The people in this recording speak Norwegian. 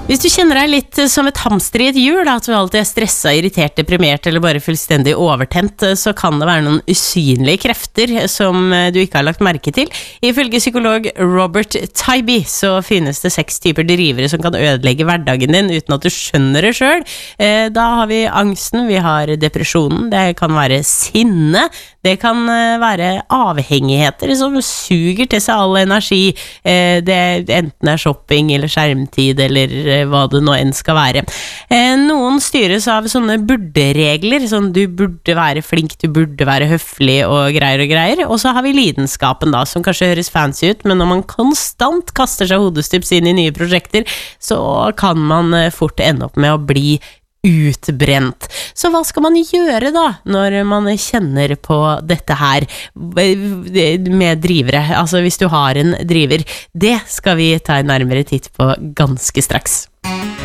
Hvis du kjenner deg litt som et hamster i et hjul, at du alltid stresset, irritert, deprimert eller bare fullstendig overtent, så kan det være noen usynlige krefter som du ikke har lagt merke til. Ifølge psykolog Robert Tybee så finnes det 6 typer drivere som kan ødelegge hverdagen din uten at du skjønner det selv. Da har vi angsten, vi har depresjonen, det kan være sinne, det kan være avhengigheter som suger til seg all energi, det enten er shopping eller skjermtid eller hva det nå enn skal være. Noen styres av sånne burde-regler, sånn du burde være flink, du burde være høflig og greier, og så har vi lidenskapen da, som kanskje høres fancy ut, men når man konstant kaster seg hodestups inn i nye prosjekter, så kan man fort ende opp med å bli utbrent. Så hva skal man gjøre da, når man kjenner på dette her med drivere? Altså hvis du har en driver, det skal vi ta en nærmere titt på ganske straks.